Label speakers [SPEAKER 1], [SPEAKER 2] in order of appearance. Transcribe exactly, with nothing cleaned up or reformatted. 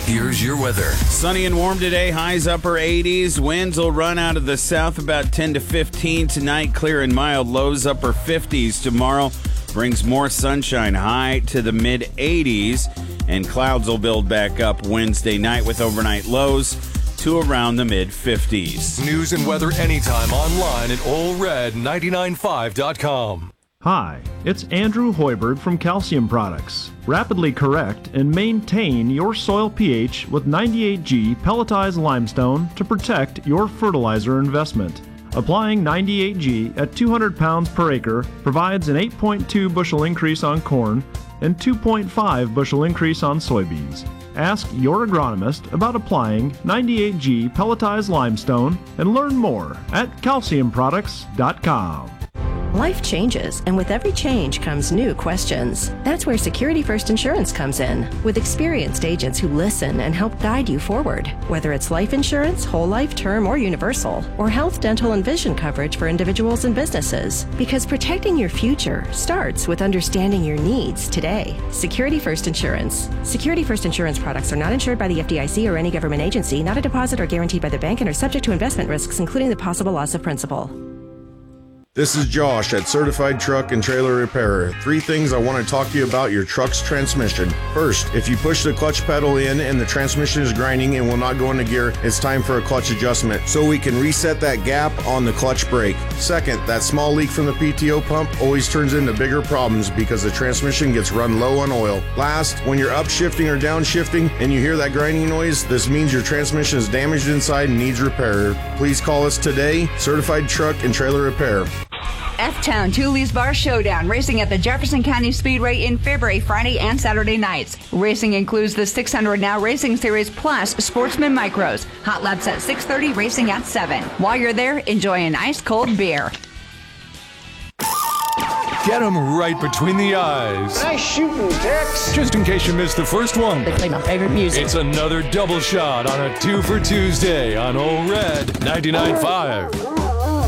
[SPEAKER 1] Here's your weather.
[SPEAKER 2] Sunny and warm today, highs upper eighties. Winds will run out of the south about ten to fifteen tonight. Clear and mild, lows upper fifties tomorrow. Brings more sunshine, high to the mid eighties. And clouds will build back up Wednesday night with overnight lows to around the mid fifties.
[SPEAKER 1] News and weather anytime online at Ole Red ninety-nine point five dot com.
[SPEAKER 3] Hi, it's Andrew Hoiberg from Calcium Products. Rapidly correct and maintain your soil pH with ninety-eight G pelletized limestone to protect your fertilizer investment. Applying ninety-eight G at two hundred pounds per acre provides an eight point two bushel increase on corn and two point five bushel increase on soybeans. Ask your agronomist about applying ninety-eight G pelletized limestone and learn more at calcium products dot com.
[SPEAKER 4] Life changes, and with every change comes new questions. That's where Security First Insurance comes in, with experienced agents who listen and help guide you forward. Whether it's life insurance, whole life, term, or universal, or health, dental, and vision coverage for individuals and businesses. Because protecting your future starts with understanding your needs today. Security First Insurance. Security First Insurance products are not insured by the F D I C or any government agency, not a deposit or guaranteed by the bank, and are subject to investment risks, including the possible loss of principal.
[SPEAKER 5] This is Josh at Certified Truck and Trailer Repairer. Three things I want to talk to you about your truck's transmission. First, if you push the clutch pedal in and the transmission is grinding and will not go into gear, it's time for a clutch adjustment so we can reset that gap on the clutch brake. Second, that small leak from the P T O pump always turns into bigger problems because the transmission gets run low on oil. Last, when you're upshifting or downshifting and you hear that grinding noise, this means your transmission is damaged inside and needs repair. Please call us today, Certified Truck and Trailer Repair.
[SPEAKER 6] F-Town Tooley's Bar Showdown, racing at the Jefferson County Speedway in February, Friday and Saturday nights. Racing includes the six hundred Now Racing Series plus Sportsman Micros. Hot laps at six thirty, racing at seven. While you're there, enjoy an ice-cold beer.
[SPEAKER 1] Get them right between the eyes.
[SPEAKER 7] Nice shooting, Tex.
[SPEAKER 1] Just in case you missed the first one.
[SPEAKER 7] They play my favorite music.
[SPEAKER 1] It's another double shot on a two for Tuesday on Ole Red ninety-nine point five.